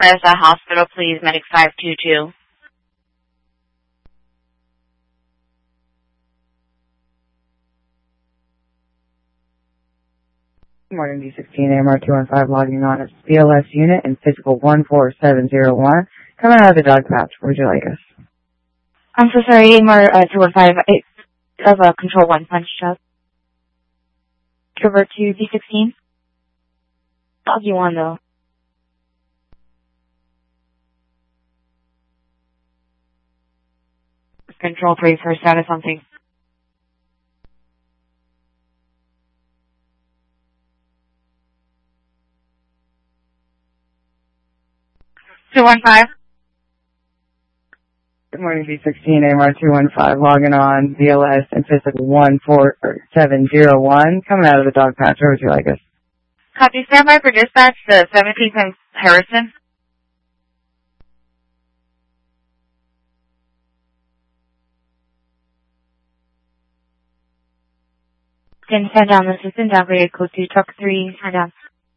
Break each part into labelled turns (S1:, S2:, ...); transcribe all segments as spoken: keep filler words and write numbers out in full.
S1: Bethesda Hospital, please. Medic five two two.
S2: Good morning, D sixteen A M R two one five logging on its B L S unit in physical one four seven zero one. Coming out of the dog patch. Where'd you like us?
S1: I'm so sorry, A M R uh, two one five. I have a control one punch job. Over to D sixteen. Doggy one, though. Control three for status something. two one five.
S2: Good morning, D sixteen A M R two one five logging on B L S in physical one four seven zero one. Coming out of the dog patch. Where would you like us?
S1: Copy, standby for dispatch to seventeenth and Harrison. Can send down the system, down for your code two, truck three, send down.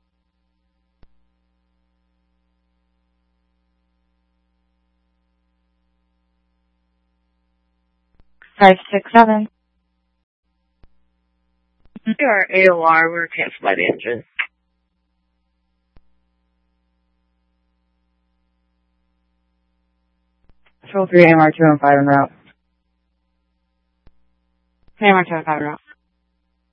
S1: five six seven.
S3: Our A O R, we're canceled by the engine.
S2: Control three A M R two one five en route.
S1: A M R two one five en route.